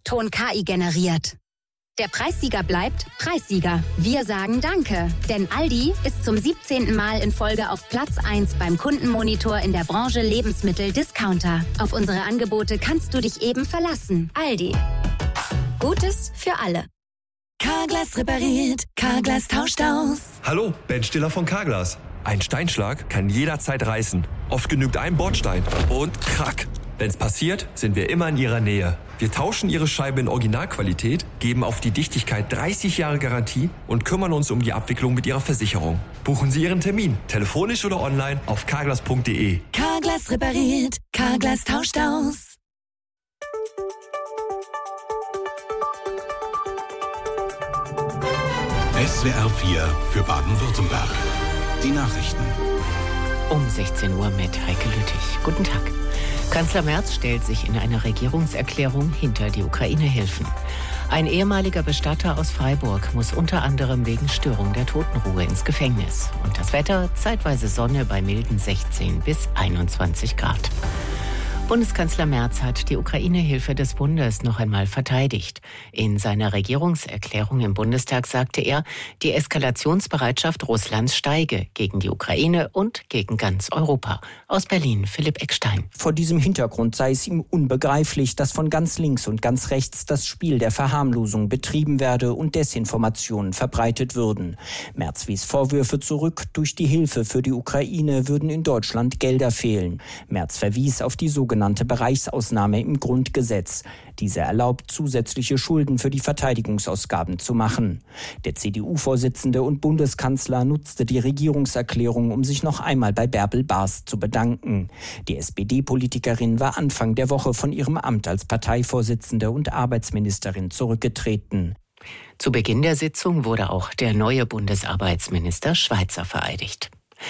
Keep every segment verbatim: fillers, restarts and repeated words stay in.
Ton K I generiert. Der Preissieger bleibt Preissieger. Wir sagen Danke, denn Aldi ist zum siebzehnten Mal in Folge auf Platz eins beim Kundenmonitor in der Branche Lebensmittel-Discounter. Auf unsere Angebote kannst du dich eben verlassen. Aldi. Gutes für alle. Carglass repariert, Carglass tauscht aus. Hallo, Ben Stiller von Carglass. Ein Steinschlag kann jederzeit reißen. Oft genügt ein Bordstein und krack. Wenn's passiert, sind wir immer in Ihrer Nähe. Wir tauschen Ihre Scheibe in Originalqualität, geben auf die Dichtigkeit dreißig Jahre Garantie und kümmern uns um die Abwicklung mit Ihrer Versicherung. Buchen Sie Ihren Termin, telefonisch oder online auf carglass punkt de. Carglass repariert, Carglass tauscht aus. S W R vier für Baden-Württemberg. Die Nachrichten. Um sechzehn Uhr mit Heike Lüttich. Guten Tag. Kanzler Merz stellt sich in einer Regierungserklärung hinter die Ukraine-Hilfen. Ein ehemaliger Bestatter aus Freiburg muss unter anderem wegen Störung der Totenruhe ins Gefängnis. Und das Wetter, zeitweise Sonne bei milden sechzehn bis einundzwanzig Grad. Bundeskanzler Merz hat die Ukraine-Hilfe des Bundes noch einmal verteidigt. In seiner Regierungserklärung im Bundestag sagte er, die Eskalationsbereitschaft Russlands steige gegen die Ukraine und gegen ganz Europa. Aus Berlin, Philipp Eckstein. Vor diesem Hintergrund sei es ihm unbegreiflich, dass von ganz links und ganz rechts das Spiel der Verharmlosung betrieben werde und Desinformationen verbreitet würden. Merz wies Vorwürfe zurück, durch die Hilfe für die Ukraine würden in Deutschland Gelder fehlen. Merz verwies auf die sogenannte genannte Bereichsausnahme im Grundgesetz. Diese erlaubt, zusätzliche Schulden für die Verteidigungsausgaben zu machen. Der C D U-Vorsitzende und Bundeskanzler nutzte die Regierungserklärung, um sich noch einmal bei Bärbel Bas zu bedanken. Die S P D-Politikerin war Anfang der Woche von ihrem Amt als Parteivorsitzende und Arbeitsministerin zurückgetreten. Zu Beginn der Sitzung wurde auch der neue Bundesarbeitsminister Schweizer vereidigt.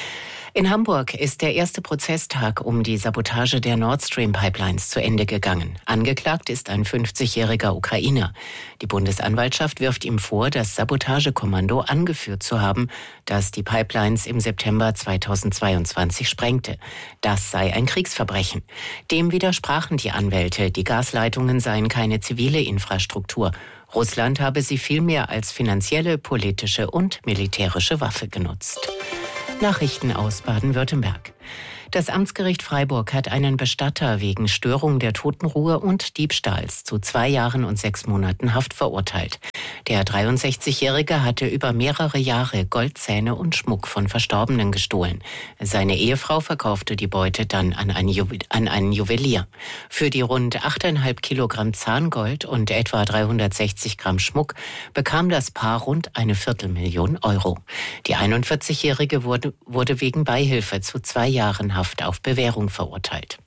In Hamburg ist der erste Prozesstag um die Sabotage der Nord Stream Pipelines zu Ende gegangen. Angeklagt ist ein fünfzigjähriger Ukrainer. Die Bundesanwaltschaft wirft ihm vor, das Sabotagekommando angeführt zu haben, das die Pipelines im September zweitausendzweiundzwanzig sprengte. Das sei ein Kriegsverbrechen. Dem widersprachen die Anwälte, die Gasleitungen seien keine zivile Infrastruktur. Russland habe sie vielmehr als finanzielle, politische und militärische Waffe genutzt. Nachrichten aus Baden-Württemberg. Das Amtsgericht Freiburg hat einen Bestatter wegen Störung der Totenruhe und Diebstahls zu zwei Jahren und sechs Monaten Haft verurteilt. Der dreiundsechzigjährige hatte über mehrere Jahre Goldzähne und Schmuck von Verstorbenen gestohlen. Seine Ehefrau verkaufte die Beute dann an einen, Ju- an einen Juwelier. Für die rund acht Komma fünf Kilogramm Zahngold und etwa dreihundertsechzig Gramm Schmuck bekam das Paar rund eine Viertelmillion Euro. Die einundvierzigjährige wurde, wurde wegen Beihilfe zu zwei Jahren Haft auf Bewährung verurteilt.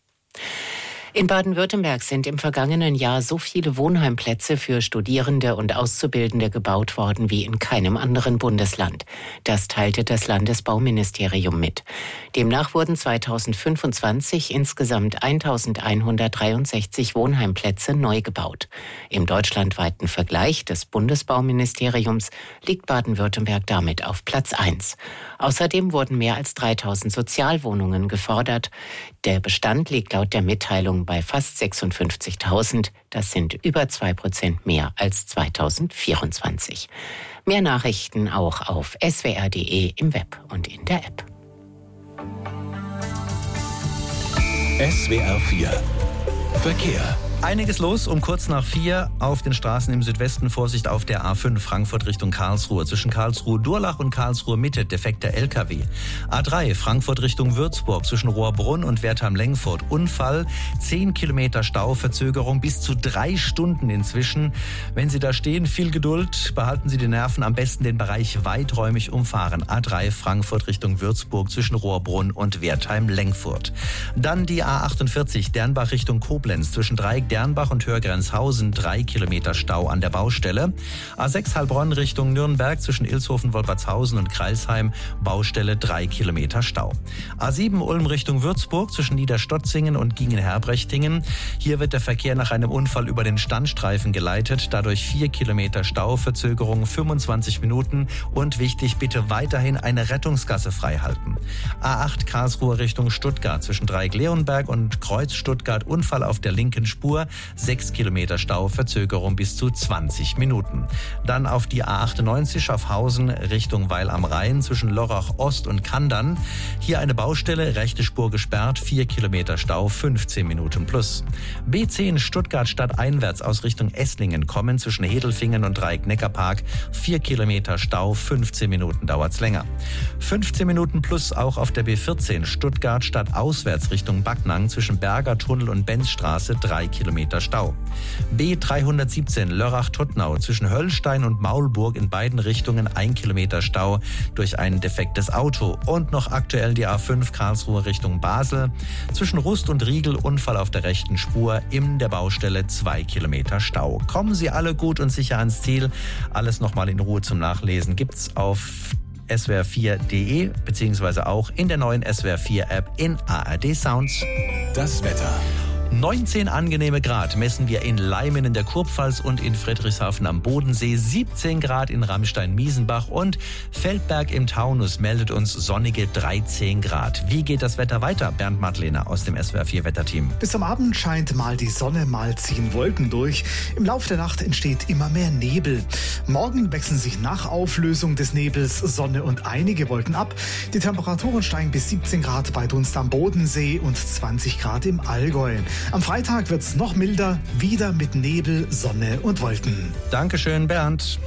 In Baden-Württemberg sind im vergangenen Jahr so viele Wohnheimplätze für Studierende und Auszubildende gebaut worden wie in keinem anderen Bundesland. Das teilte das Landesbauministerium mit. Demnach wurden zweitausendfünfundzwanzig insgesamt eintausendeinhundertdreiundsechzig Wohnheimplätze neu gebaut. Im deutschlandweiten Vergleich des Bundesbauministeriums liegt Baden-Württemberg damit auf Platz eins. Außerdem wurden mehr als dreitausend Sozialwohnungen gefordert. Der Bestand liegt laut der Mitteilung bei fast sechsundfünfzigtausend. Das sind über zwei Prozent mehr als zweitausendvierundzwanzig. Mehr Nachrichten auch auf s w r punkt d e im Web und in der App. S W R vier Verkehr. Einiges los um kurz nach vier auf den Straßen im Südwesten. Vorsicht auf der A fünf Frankfurt Richtung Karlsruhe. Zwischen Karlsruhe-Durlach und Karlsruhe-Mitte defekter L K W. A drei Frankfurt Richtung Würzburg. Zwischen Rohrbrunn und Wertheim-Lengfurt Unfall. Zehn Kilometer Stauverzögerung bis zu drei Stunden inzwischen. Wenn Sie da stehen, viel Geduld. Behalten Sie die Nerven. Am besten den Bereich weiträumig umfahren. A drei Frankfurt Richtung Würzburg zwischen Rohrbrunn und Wertheim-Lengfurt. Dann die A achtundvierzig Dernbach Richtung Koblenz. Zwischen Dreieck Dernbach und Hörgrenzhausen drei Kilometer Stau an der Baustelle. A sechs Heilbronn Richtung Nürnberg zwischen Ilshofen, Wolpertshausen und Kreilsheim Baustelle drei Kilometer Stau. A sieben Ulm Richtung Würzburg zwischen Niederstotzingen und Gingen-Herbrechtingen. Hier wird der Verkehr nach einem Unfall über den Standstreifen geleitet. Dadurch vier Kilometer Stau, Verzögerung fünfundzwanzig Minuten und wichtig, bitte weiterhin eine Rettungsgasse freihalten. A acht Karlsruhe Richtung Stuttgart zwischen Dreieck-Leonberg und Kreuz Stuttgart Unfall auf der linken Spur. Spur, sechs Kilometer Stau, Verzögerung bis zu zwanzig Minuten. Dann auf die A achtundneunzig Schaffhausen Richtung Weil am Rhein zwischen Lörrach Ost und Kandern. Hier eine Baustelle, rechte Spur gesperrt, vier Kilometer Stau, fünfzehn Minuten plus. B zehn Stuttgart stadteinwärts aus Richtung Esslingen kommen zwischen Hedelfingen und Dreieck-Neckarpark, vier Kilometer Stau, fünfzehn Minuten dauert's länger. fünfzehn Minuten plus auch auf der B vierzehn Stuttgart stadtauswärts Richtung Backnang zwischen Berger Tunnel und Benzstraße, drei Kilometer Stau. B dreihundertsiebzehn Lörrach-Tuttnau zwischen Höllstein und Maulburg in beiden Richtungen ein Kilometer Stau durch ein defektes Auto. Und noch aktuell die A fünf Karlsruhe Richtung Basel zwischen Rust und Riegel, Unfall auf der rechten Spur, in der Baustelle zwei Kilometer Stau. Kommen Sie alle gut und sicher ans Ziel. Alles nochmal in Ruhe zum Nachlesen gibt's auf S W R vier punkt de beziehungsweise auch in der neuen S W R vier App in A R D Sounds. Das Wetter. neunzehn angenehme Grad messen wir in Leimen in der Kurpfalz und in Friedrichshafen am Bodensee, siebzehn Grad in Ramstein-Miesenbach und Feldberg im Taunus meldet uns sonnige dreizehn Grad. Wie geht das Wetter weiter? Bernd Madlener aus dem S W R vier Wetterteam. Bis zum Abend scheint mal die Sonne, mal ziehen Wolken durch. Im Laufe der Nacht entsteht immer mehr Nebel. Morgen wechseln sich nach Auflösung des Nebels Sonne und einige Wolken ab. Die Temperaturen steigen bis siebzehn Grad bei Dunst am Bodensee und zwanzig Grad im Allgäu. Am Freitag wird es noch milder, wieder mit Nebel, Sonne und Wolken. Dankeschön, Bernd.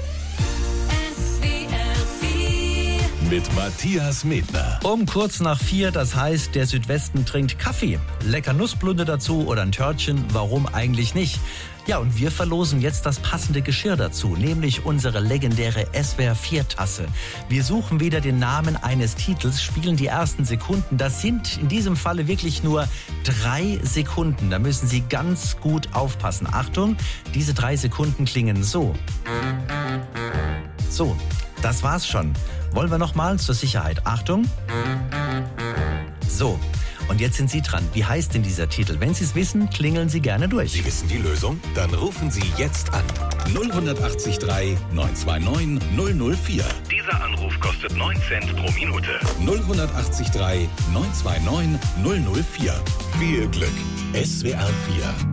Mit Matthias Medner. Um kurz nach vier, das heißt, der Südwesten trinkt Kaffee. Lecker Nussblunde dazu oder ein Törtchen, warum eigentlich nicht? Ja, und wir verlosen jetzt das passende Geschirr dazu, nämlich unsere legendäre S W R vier Tasse. Wir suchen wieder den Namen eines Titels, spielen die ersten Sekunden. Das sind in diesem Falle wirklich nur drei Sekunden. Da müssen Sie ganz gut aufpassen. Achtung, diese drei Sekunden klingen so. So, das war's schon. Wollen wir nochmal zur Sicherheit. Achtung. So. Und jetzt sind Sie dran. Wie heißt denn dieser Titel? Wenn Sie es wissen, klingeln Sie gerne durch. Sie wissen die Lösung? Dann rufen Sie jetzt an. null acht drei neun zwei neun null null vier. Dieser Anruf kostet neun Cent pro Minute. null acht drei neun zwei neun null null vier. Viel Glück. S W R vier.